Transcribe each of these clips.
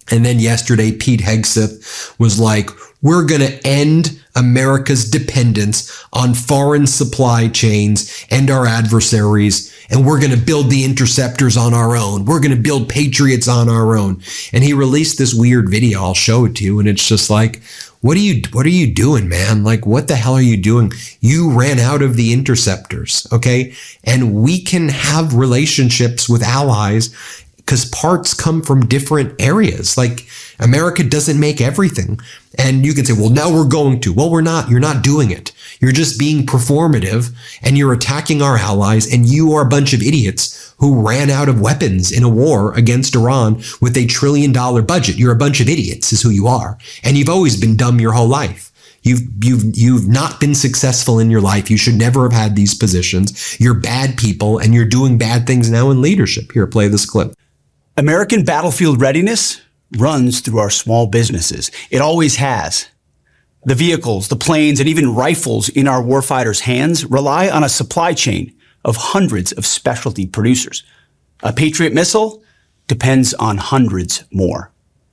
And then yesterday, Pete Hegseth was like, we're going to end America's dependence on foreign supply chains and our adversaries, and we're going to build the interceptors on our own. We're going to build Patriots on our own. And he released this weird video. I'll show it to you. And it's just like, what are you doing, man? Like, what the hell are you doing? You ran out of the interceptors, okay? And we can have relationships with allies because parts come from different areas. Like, America doesn't make everything. And you can say, well, now we're going to. Well, we're not. You're not doing it. You're just being performative, and you're attacking our allies, and you are a bunch of idiots who ran out of weapons in a war against Iran with $1 trillion budget. You're a bunch of idiots is who you are. And you've always been dumb your whole life. You've not been successful in your life. You should never have had these positions. You're bad people, and you're doing bad things now in leadership. Here, play this clip. American battlefield readiness runs through our small businesses. It always has. The vehicles, the planes, and even rifles in our warfighters' hands rely on a supply chain of hundreds of specialty producers. A Patriot missile depends on hundreds more.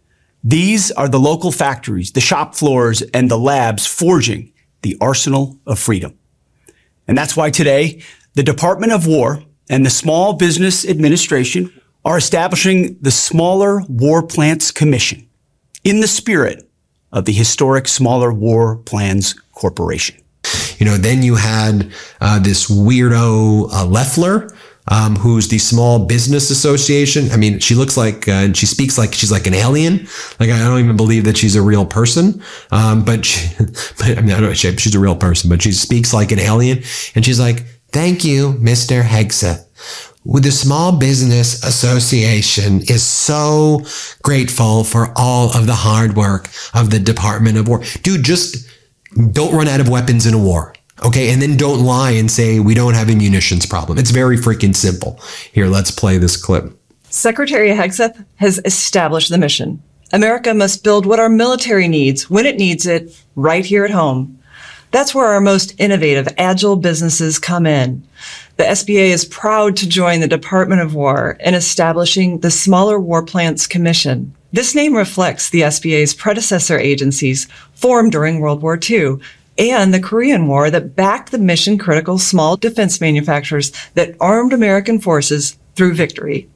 These are the local factories, the shop floors, and the labs forging the arsenal of freedom. And that's why today, the Department of War and the Small Business Administration are establishing the Smaller War Plants Commission in the spirit of the historic Smaller War Plans Corporation. You know, then you had this weirdo Loeffler, who's the Small Business Association. I mean, she looks like, and she speaks like she's like an alien. Like, I don't even believe that she's a real person. I mean, I don't know, she's a real person, but she speaks like an alien. And she's like, thank you, Mr. Hegseth. The Small Business Association is so grateful for all of the hard work of the Department of War. Dude, just don't run out of weapons in a war. Okay, and then don't lie and say we don't have a munitions problem. It's very freaking simple. Here, let's play this clip. Secretary Hegseth has established the mission. America must build what our military needs when it needs it right here at home. That's where our most innovative, agile businesses come in. The SBA is proud to join the Department of War in establishing the Smaller War Plants Commission. This name reflects the SBA's predecessor agencies formed during World War II and the Korean War that backed the mission-critical small defense manufacturers that armed American forces through victory.